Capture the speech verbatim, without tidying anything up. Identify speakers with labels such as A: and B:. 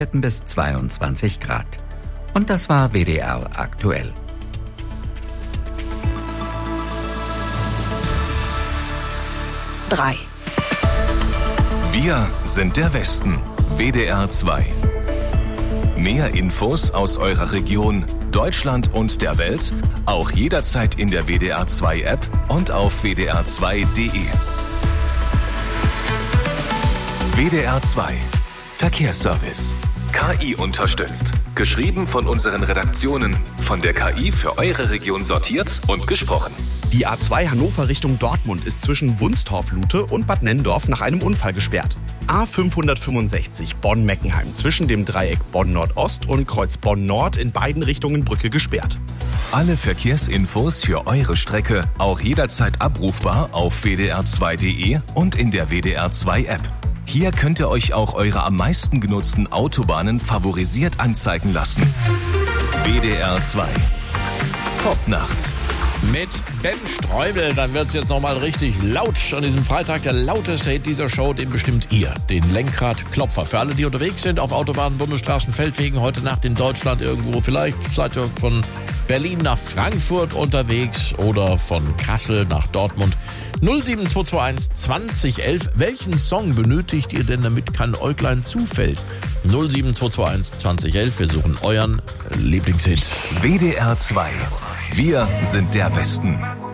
A: bis zweiundzwanzig Grad. Und das war W D R aktuell.
B: drei.
C: Wir sind der Westen. W D R zwei. Mehr Infos aus eurer Region, Deutschland und der Welt, auch jederzeit in der W D R zwei App und auf w d r zwei punkt d e. W D R zwei. Verkehrsservice. K I unterstützt. Geschrieben von unseren Redaktionen. Von der K I für eure Region sortiert und gesprochen.
D: Die A zwei Hannover Richtung Dortmund ist zwischen Wunstorf-Lute und Bad Nenndorf nach einem Unfall gesperrt. A fünfhundertfünfundsechzig Bonn-Meckenheim zwischen dem Dreieck Bonn-Nordost und Kreuz Bonn-Nord in beiden Richtungen Brücke gesperrt.
C: Alle Verkehrsinfos für eure Strecke auch jederzeit abrufbar auf w d r zwei punkt d e und in der W D R zwei App. Hier könnt ihr euch auch eure am meisten genutzten Autobahnen favorisiert anzeigen lassen. W D R zwei. Popnacht.
E: Mit Ben Streubel, dann wird's jetzt nochmal richtig laut an diesem Freitag. Der lauteste Hit dieser Show, den bestimmt ihr, den Lenkradklopfer. Für alle, die unterwegs sind auf Autobahnen, Bundesstraßen, Feldwegen, heute Nacht in Deutschland irgendwo. Vielleicht seid ihr von Berlin nach Frankfurt unterwegs oder von Kassel nach Dortmund. null sieben zwei zwei eins zwanzig elf. Welchen Song benötigt ihr denn, damit kein Äuglein zufällt? null sieben zwei zwei eins zwanzig elf. Wir suchen euren Lieblingshit.
C: W D R zwei. Wir sind der Westen.